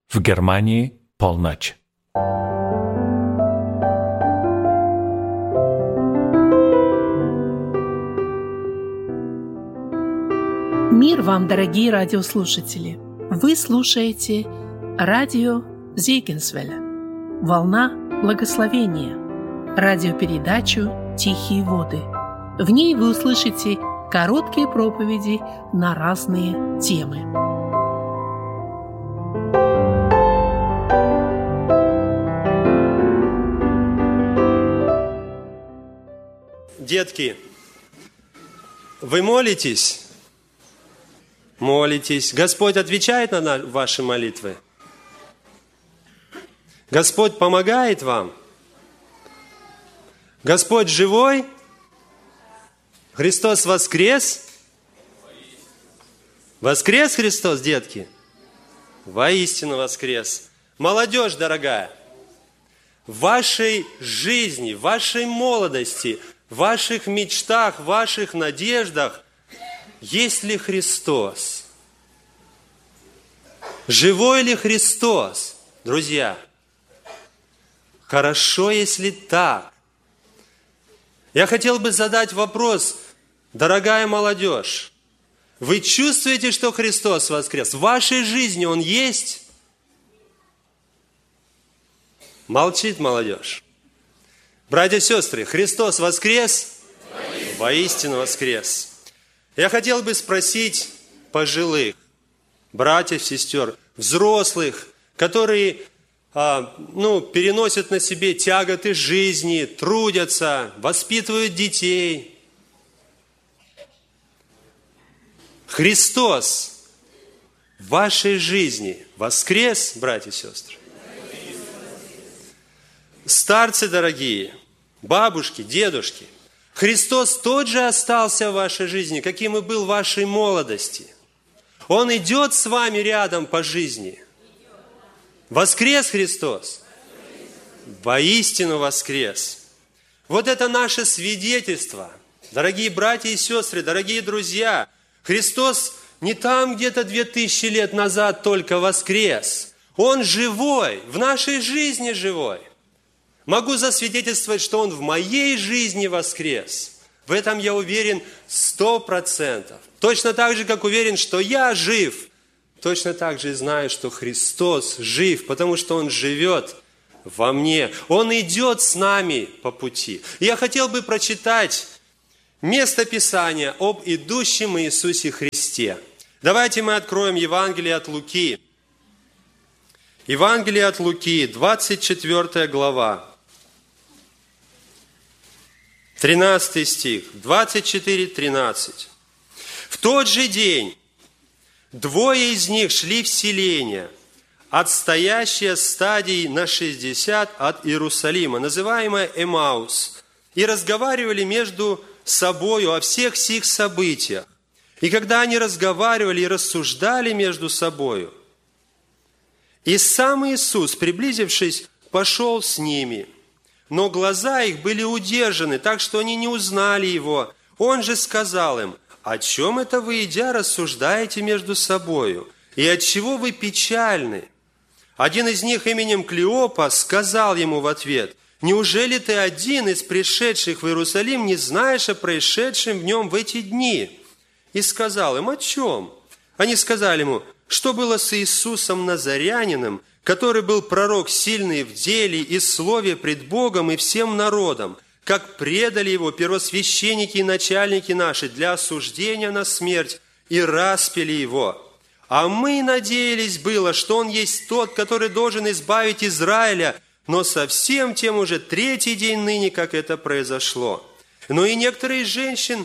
В Германии полночь. Мир вам, дорогие радиослушатели! Вы слушаете радио Зегенсвелля, волна благословения, радиопередачу «Тихие воды». В ней вы услышите короткие проповеди на разные темы. Детки, вы молитесь? Молитесь. Господь отвечает на ваши молитвы? Господь помогает вам? Господь живой? Христос воскрес? Воскрес Христос, детки? Воистину воскрес. Молодежь дорогая, в вашей жизни, в вашей молодости, в ваших мечтах, в ваших надеждах есть ли Христос? Живой ли Христос? Друзья, хорошо, если так. Я хотел бы задать вопрос, дорогая молодежь, вы чувствуете, что Христос воскрес? В вашей жизни Он есть? Молчит молодежь. Братья и сестры, Христос воскрес? Воистину воскрес. Я хотел бы спросить пожилых, братьев, сестер, взрослых, которые переносят на себе тяготы жизни, трудятся, воспитывают детей. Христос в вашей жизни воскрес, братья и сестры? Старцы дорогие, бабушки, дедушки, Христос тот же остался в вашей жизни, каким и был в вашей молодости. Он идет с вами рядом по жизни. Воскрес Христос? Воистину воскрес. Вот это наше свидетельство. Дорогие братья и сестры, дорогие друзья, Христос не там где-то 2000 лет назад только воскрес. Он живой, в нашей жизни живой. Могу засвидетельствовать, что Он в моей жизни воскрес. В этом я уверен 100%. Точно так же, как уверен, что я жив. Точно так же и знаю, что Христос жив, потому что Он живет во мне. Он идет с нами по пути. И я хотел бы прочитать место Писания об идущем Иисусе Христе. Давайте мы откроем Евангелие от Луки. Евангелие от Луки, 24 глава. 13 стих, 24-13. В тот же день двое из них шли в селение, отстоящее стадий на 60 от Иерусалима, называемое Эмаус, и разговаривали между собою о всех сих событиях. И когда они разговаривали и рассуждали между собою, и сам Иисус, приблизившись, пошел с ними, но глаза их были удержаны, так что они не узнали Его. Он же сказал им: «О чем это вы, идя, рассуждаете между собою? И отчего вы печальны?» Один из них именем Клеопа сказал ему в ответ: «Неужели ты один из пришедших в Иерусалим не знаешь о происшедшем в нем в эти дни?» И сказал им: «О чем?» Они сказали ему: «Что было с Иисусом Назарянином, который был пророк сильный в деле и слове пред Богом и всем народом, как предали его первосвященники и начальники наши для осуждения на смерть и распяли его. А мы надеялись было, что он есть тот, который должен избавить Израиля, но совсем тем уже 3-й день ныне, как это произошло. Но и некоторые женщины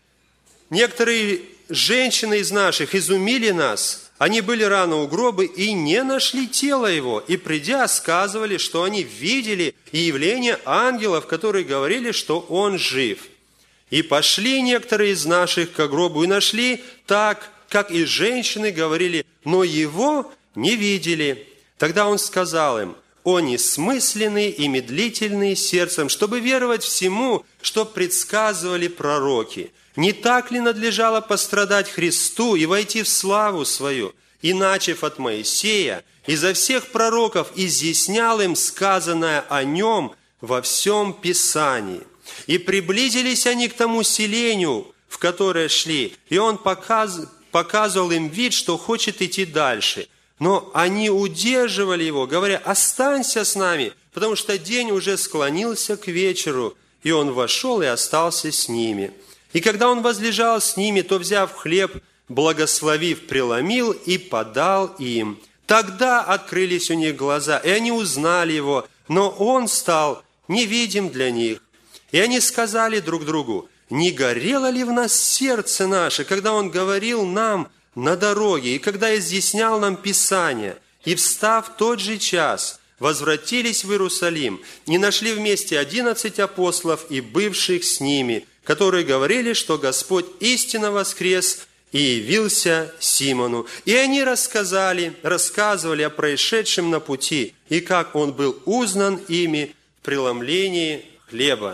из наших изумили нас. Они были рано у гроба и не нашли тело его, и, придя, сказывали, что они видели и явление ангелов, которые говорили, что он жив. И пошли некоторые из наших к гробу и нашли так, как и женщины говорили, но его не видели. Тогда он сказал им: «О несмысленные и медлительные сердцем, чтобы веровать всему, что предсказывали пророки. Не так ли надлежало пострадать Христу и войти в славу свою? и, начав от Моисея, изо всех пророков изъяснял им сказанное о нем во всем Писании. И приблизились они к тому селению, в которое шли, и он показывал им вид, что хочет идти дальше. Но они удерживали его, говоря: «Останься с нами», потому что день уже склонился к вечеру, и он вошел и остался с ними. И когда он возлежал с ними, то, взяв хлеб, благословив, преломил и подал им. Тогда открылись у них глаза, и они узнали его, но он стал невидим для них. И они сказали друг другу: «Не горело ли в нас сердце наше, когда он говорил нам на дороге, и когда изъяснял нам Писание?» И, встав в тот же час, возвратились в Иерусалим и нашли вместе 11 апостолов и бывших с ними, которые говорили, что Господь истинно воскрес и явился Симону. И они рассказывали о происшедшем на пути, и как он был узнан ими в преломлении хлеба.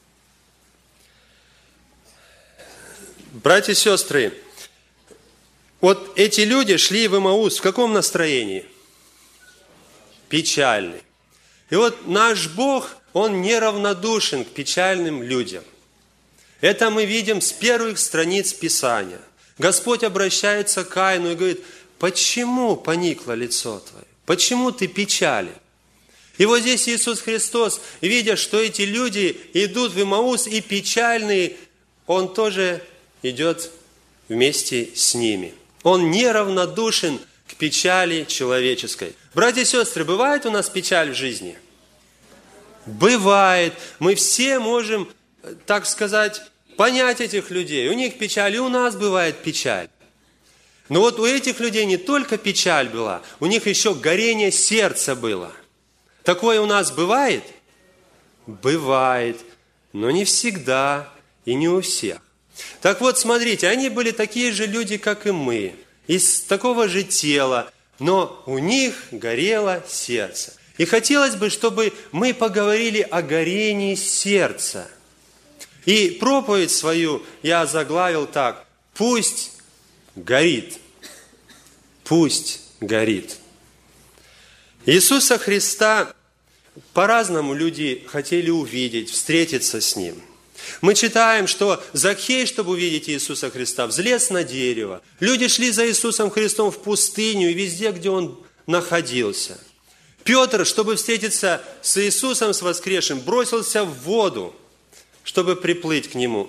Братья и сестры, вот эти люди шли в Эмаус в каком настроении? Печальный. И вот наш Бог, Он неравнодушен к печальным людям. Это мы видим с первых страниц Писания. Господь обращается к Каину и говорит: «Почему поникло лицо твое? Почему ты печален?» И вот здесь Иисус Христос, видя, что эти люди идут в Эмаус и печальные, Он тоже идет вместе с ними. Он неравнодушен к печали человеческой. Братья и сестры, бывает у нас печаль в жизни? Бывает. Мы все можем, так сказать, понять этих людей. У них печаль, и у нас бывает печаль. Но вот у этих людей не только печаль была, у них еще горение сердца было. Такое у нас бывает? Бывает, но не всегда и не у всех. Так вот, смотрите, они были такие же люди, как и мы, из такого же тела, но у них горело сердце. И хотелось бы, чтобы мы поговорили о горении сердца. И проповедь свою я заглавил так: «Пусть горит». Пусть горит. Иисуса Христа по-разному люди хотели увидеть, встретиться с Ним. Мы читаем, что Закхей, чтобы увидеть Иисуса Христа, взлез на дерево. Люди шли за Иисусом Христом в пустыню и везде, где Он находился. Петр, чтобы встретиться с Иисусом, с воскресшим, бросился в воду, чтобы приплыть к Нему.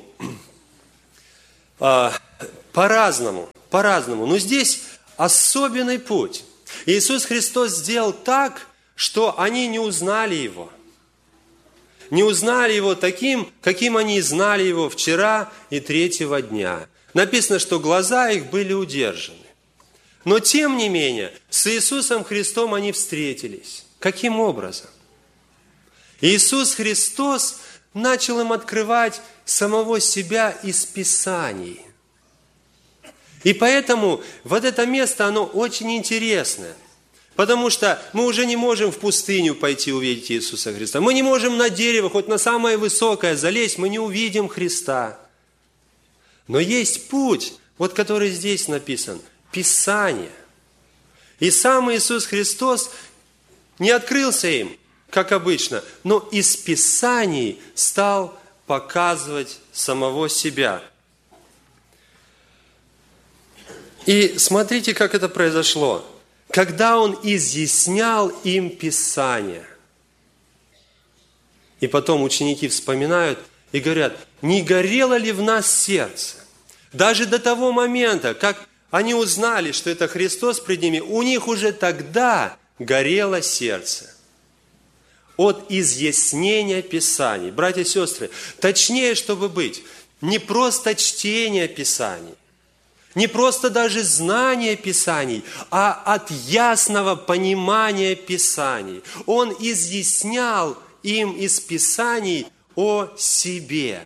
По-разному. Но здесь особенный путь. Иисус Христос сделал так, что они не узнали Его. Не узнали Его таким, каким они знали Его вчера и третьего дня. Написано, что глаза их были удержаны. Но тем не менее, с Иисусом Христом они встретились. Каким образом? Иисус Христос начал им открывать самого себя из Писаний. И поэтому вот это место, оно очень интересное. Потому что мы уже не можем в пустыню пойти увидеть Иисуса Христа. Мы не можем на дерево, хоть на самое высокое залезть, мы не увидим Христа. Но есть путь, вот который здесь написан, Писание. И сам Иисус Христос не открылся им, как обычно, но из Писаний стал показывать самого себя. И смотрите, как это произошло. Когда Он изъяснял им Писание. И потом ученики вспоминают и говорят: не горело ли в нас сердце? Даже до того момента, как они узнали, что это Христос пред ними, у них уже тогда горело сердце. От изъяснения Писаний. Братья и сестры, точнее, чтобы быть, не просто чтение Писаний, не просто даже знание Писаний, а от ясного понимания Писаний. Он изъяснял им из Писаний о себе.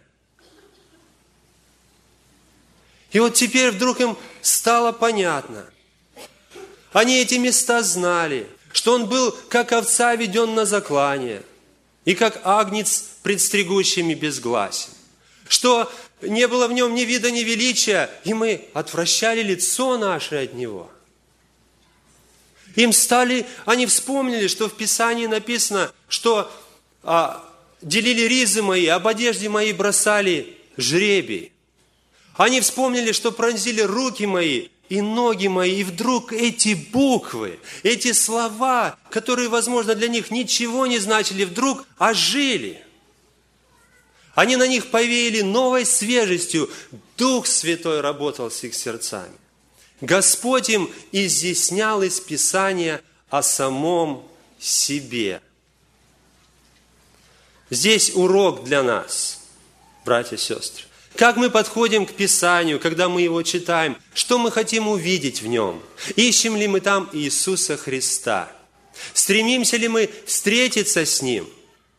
И вот теперь вдруг им стало понятно. Они эти места знали, что Он был, как овца, веден на заклание, и как агнец пред стригущими безгласен. Что не было в Нем ни вида, ни величия, и мы отвращали лицо наше от Него. Они вспомнили, что в Писании написано, что делили ризы мои, об одежде моей бросали жребий. Они вспомнили, что пронзили руки мои и ноги мои. И вдруг эти буквы, эти слова, которые, возможно, для них ничего не значили, вдруг ожили. Они на них повеяли новой свежестью. Дух Святой работал с их сердцами. Господь им изъяснял из Писания о самом себе. Здесь урок для нас, братья и сестры. Как мы подходим к Писанию, когда мы его читаем? Что мы хотим увидеть в нем? Ищем ли мы там Иисуса Христа? Стремимся ли мы встретиться с Ним?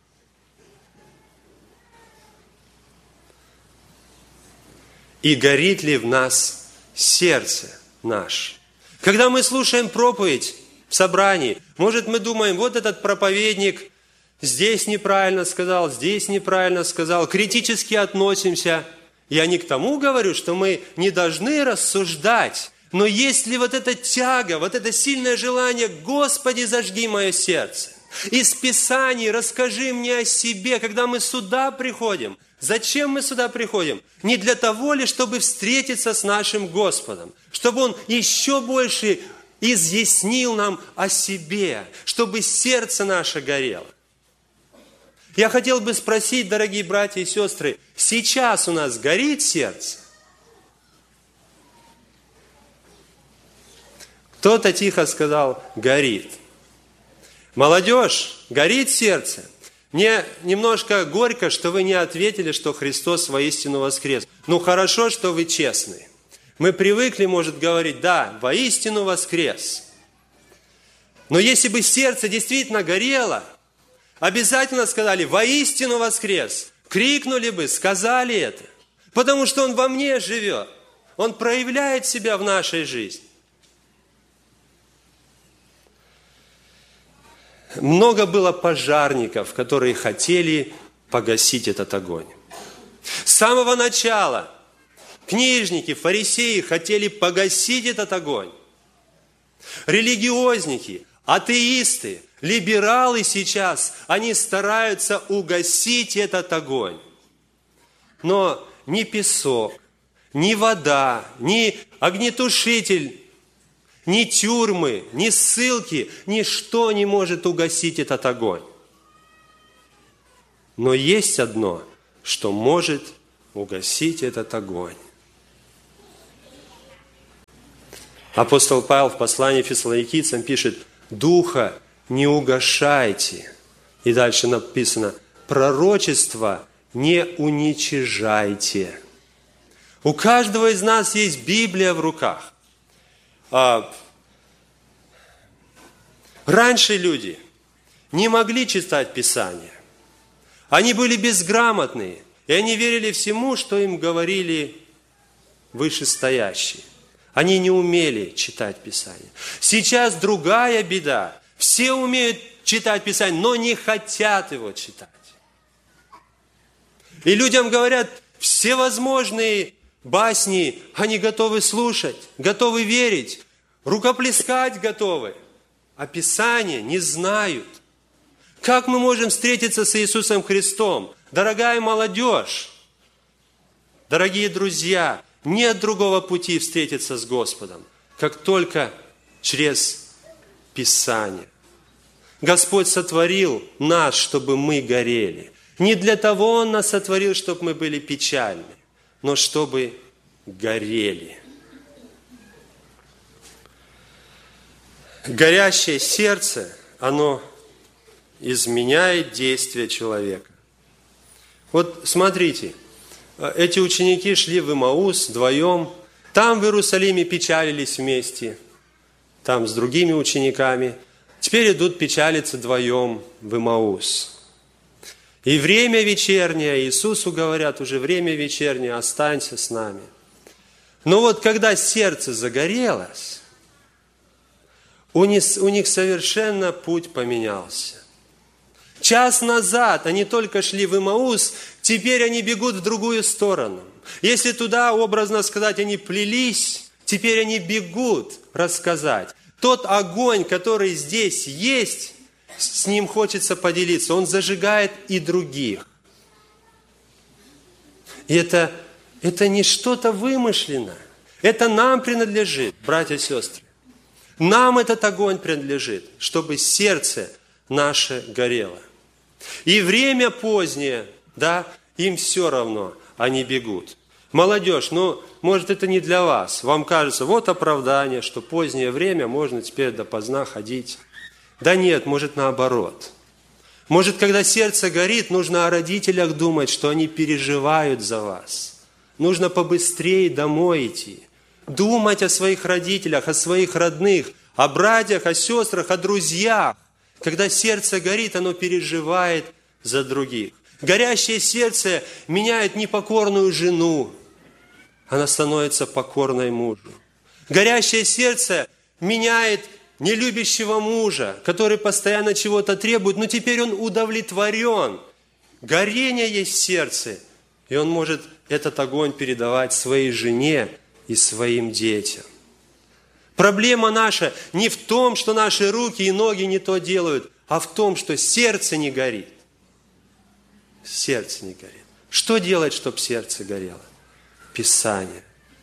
И горит ли в нас сердце наше? Когда мы слушаем проповедь в собрании, может, мы думаем, вот этот проповедник здесь неправильно сказал, здесь неправильно сказал, критически относимся. Я не к тому говорю, что мы не должны рассуждать, но есть ли вот эта тяга, вот это сильное желание, Господи, зажги мое сердце. Из Писаний расскажи мне о себе, когда мы сюда приходим. Зачем мы сюда приходим? Не для того ли, чтобы встретиться с нашим Господом, чтобы Он еще больше изъяснил нам о себе, чтобы сердце наше горело. Я хотел бы спросить, дорогие братья и сестры, сейчас у нас горит сердце? Кто-то тихо сказал, горит. Молодежь, горит сердце? Мне немножко горько, что вы не ответили, что Христос воистину воскрес. Ну, хорошо, что вы честны. Мы привыкли, может, говорить, да, воистину воскрес. Но если бы сердце действительно горело, обязательно сказали, воистину воскрес. Крикнули бы, сказали это. Потому что Он во мне живет. Он проявляет себя в нашей жизни. Много было пожарников, которые хотели погасить этот огонь. С самого начала книжники, фарисеи хотели погасить этот огонь. Религиозники, атеисты, либералы сейчас, они стараются угасить этот огонь. Но ни песок, ни вода, ни огнетушитель, ни тюрьмы, ни ссылки, ничто не может угасить этот огонь. Но есть одно, что может угасить этот огонь. Апостол Павел в послании Фессалоникийцам пишет, «Духа не угашайте». И дальше написано, «Пророчество не уничижайте». У каждого из нас есть Библия в руках. Раньше люди не могли читать Писание. Они были безграмотные, и они верили всему, что им говорили вышестоящие. Они не умели читать Писание. Сейчас другая беда. Все умеют читать Писание, но не хотят его читать. И людям говорят всевозможные басни, они готовы слушать, готовы верить, рукоплескать готовы, а Писание не знают. Как мы можем встретиться с Иисусом Христом? Дорогая молодежь, дорогие друзья, нет другого пути встретиться с Господом, как только через Писание. Господь сотворил нас, чтобы мы горели. Не для того Он нас сотворил, чтобы мы были печальны, но чтобы горели. Горящее сердце, оно изменяет действие человека. Вот смотрите, эти ученики шли в Имаус вдвоем, там в Иерусалиме печалились вместе, там с другими учениками, теперь идут печалиться вдвоем в Имаус. И время вечернее, Иисусу говорят, уже время вечернее, останься с нами. Но вот когда сердце загорелось, у них совершенно путь поменялся. Час назад они только шли в Имаус, теперь они бегут в другую сторону. Если туда, образно сказать, они плелись, теперь они бегут рассказать. Тот огонь, который здесь есть, с ним хочется поделиться. Он зажигает и других. И это не что-то вымышленное. Это нам принадлежит, братья и сестры. Нам этот огонь принадлежит, чтобы сердце наше горело. И время позднее, да, им все равно, они бегут. Молодежь, может, это не для вас. Вам кажется, вот оправдание, что позднее время, можно теперь допоздна ходить. Да нет, может, наоборот. Может, когда сердце горит, нужно о родителях думать, что они переживают за вас. Нужно побыстрее домой идти. Думать о своих родителях, о своих родных, о братьях, о сестрах, о друзьях. Когда сердце горит, оно переживает за других. Горящее сердце меняет непокорную жену. Она становится покорной мужу. Горящее сердце меняет нелюбящего мужа, который постоянно чего-то требует, но теперь он удовлетворен. Горение есть в сердце, и он может этот огонь передавать своей жене и своим детям. Проблема наша не в том, что наши руки и ноги не то делают, а в том, что сердце не горит. Сердце не горит. Что делать, чтобы сердце горело? Писание.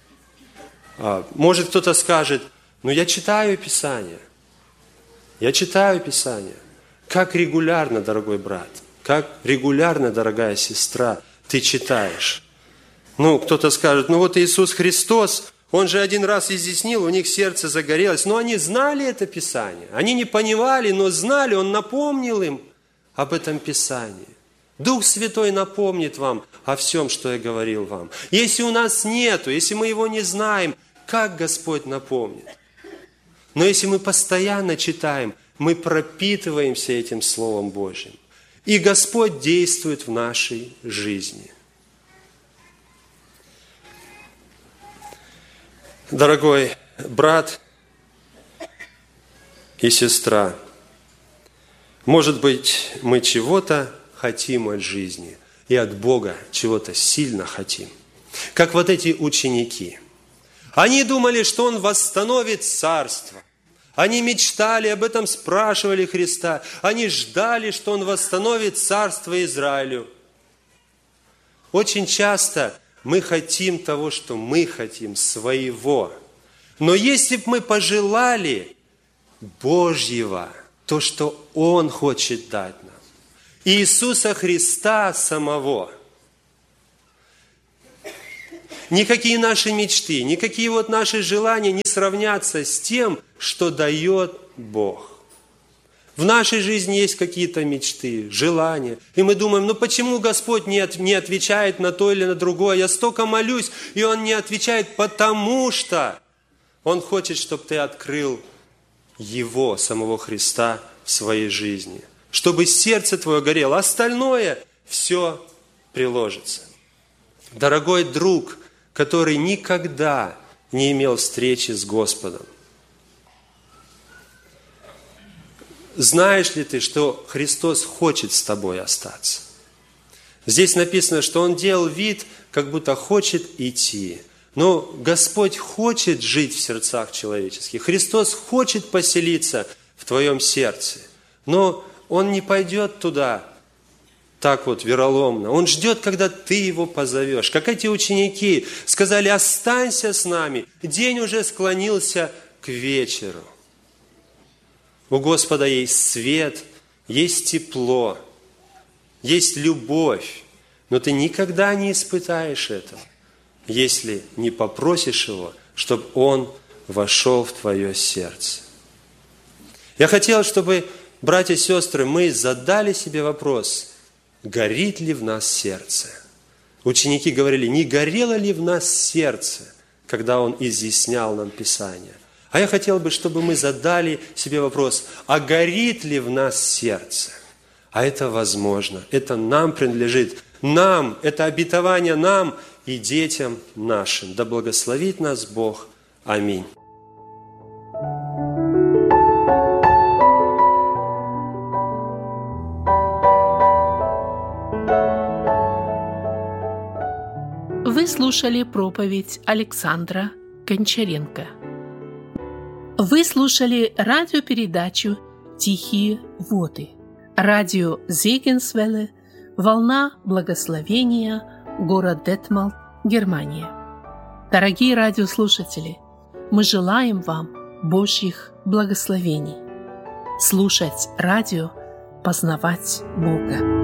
Может, кто-то скажет, я читаю Писание. Я читаю Писание. Как регулярно, дорогой брат, как регулярно, дорогая сестра, ты читаешь. Кто-то скажет, вот Иисус Христос, Он же один раз изъяснил, у них сердце загорелось. Но они знали это Писание. Они не понимали, но знали, Он напомнил им об этом Писании. Дух Святой напомнит вам о всем, что я говорил вам. Если у нас нету, если мы его не знаем, как Господь напомнит? Но если мы постоянно читаем, мы пропитываемся этим Словом Божьим. И Господь действует в нашей жизни. Дорогой брат и сестра, может быть, мы чего-то хотим от жизни, и от Бога чего-то сильно хотим. Как вот эти ученики. Они думали, что Он восстановит царство. Они мечтали об этом, спрашивали Христа. Они ждали, что Он восстановит царство Израилю. Очень часто мы хотим того, что мы хотим, своего. Но если бы мы пожелали Божьего, то, что Он хочет дать нам, Иисуса Христа самого, никакие наши мечты, никакие наши желания не сравнятся с тем, что дает Бог. В нашей жизни есть какие-то мечты, желания. И мы думаем, почему Господь не отвечает на то или на другое? Я столько молюсь, и Он не отвечает, потому что Он хочет, чтобы ты открыл Его, самого Христа, в своей жизни. Чтобы сердце твое горело. Остальное все приложится. Дорогой друг, который никогда не имел встречи с Господом, знаешь ли ты, что Христос хочет с тобой остаться? Здесь написано, что Он делал вид, как будто хочет идти. Но Господь хочет жить в сердцах человеческих. Христос хочет поселиться в твоем сердце. Но Он не пойдет туда так вероломно. Он ждет, когда ты Его позовешь. Как эти ученики сказали, останься с нами. День уже склонился к вечеру. У Господа есть свет, есть тепло, есть любовь. Но ты никогда не испытаешь этого, если не попросишь Его, чтобы Он вошел в твое сердце. Я хотел, чтобы, братья и сестры, мы задали себе вопрос, горит ли в нас сердце? Ученики говорили, не горело ли в нас сердце, когда Он изъяснял нам Писание? А я хотел бы, чтобы мы задали себе вопрос, а горит ли в нас сердце? А это возможно, это нам принадлежит, нам, это обетование нам и детям нашим. Да благословит нас Бог. Аминь. Вы слушали проповедь Александра Гончаренко. Вы слушали радиопередачу «Тихие воды». Радио Зегенсвелле, «Волна благословения», город Детмалт, Германия. Дорогие радиослушатели, мы желаем вам Божьих благословений. Слушать радио, познавать Бога.